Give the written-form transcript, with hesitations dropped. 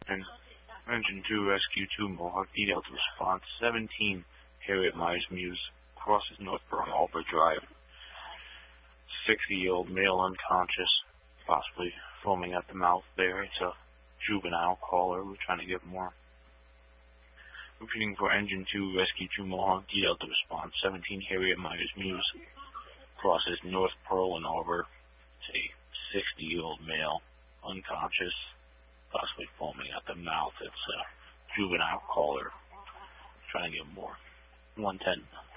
And Engine 2 Rescue 2 Mohawk detailed response. 17 Harriet Myers Muse crosses Northborough Albert Drive. 60-year-old male unconscious, possibly foaming at the mouth there. It's a juvenile caller. We're trying to get more. Repeating for Engine 2 Rescue 2 Mohawk detailed response. 17 Harriet Myers Muse crosses North Pearl and Arbor. It's a 60-year-old male unconscious, possibly foaming at the mouth. It's a juvenile caller. Trying to get more. 110.